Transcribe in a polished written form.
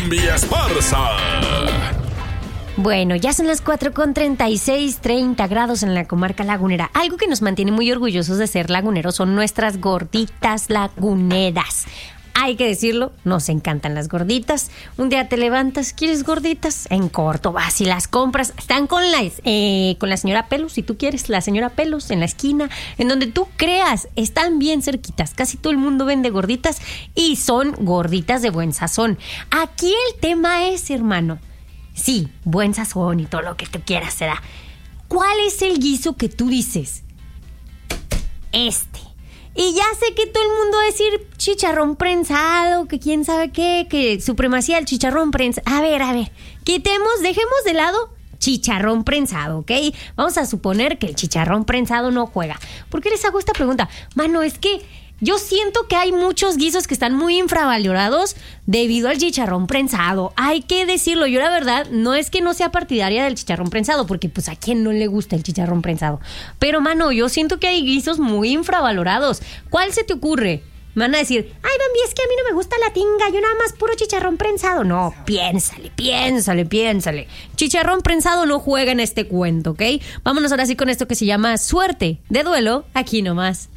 Zambi Esparza. Bueno, ya son las 4:36, 30 grados en la comarca lagunera. Algo que nos mantiene muy orgullosos de ser laguneros son nuestras gorditas laguneras. Hay que decirlo, nos encantan las gorditas. Un día te levantas, ¿quieres gorditas? En corto vas y las compras. Están con la señora Pelos, si tú quieres, la señora Pelos en la esquina, en donde tú creas. Están bien cerquitas. Casi todo el mundo vende gorditas y son gorditas de buen sazón. Aquí el tema es, hermano, sí, buen sazón y todo lo que tú quieras será. ¿Cuál es el guiso que tú dices? Y ya sé que todo el mundo va a decir chicharrón prensado, que quién sabe qué, que supremacía del chicharrón prensado. A ver, dejemos de lado chicharrón prensado, ¿ok? Vamos a suponer que el chicharrón prensado no juega. ¿Por qué les hago esta pregunta? Mano, es que yo siento que hay muchos guisos que están muy infravalorados debido al chicharrón prensado. Hay que decirlo. Yo la verdad no es que no sea partidaria del chicharrón prensado, porque pues a quién no le gusta el chicharrón prensado. Pero mano, yo siento que hay guisos muy infravalorados. ¿Cuál se te ocurre? Me van a decir, ay, Bambi, es que a mí no me gusta la tinga, yo nada más puro chicharrón prensado. No, piénsale. Chicharrón prensado no juega en este cuento, ¿ok? Vámonos ahora sí con esto que se llama Suerte de Duelo, aquí nomás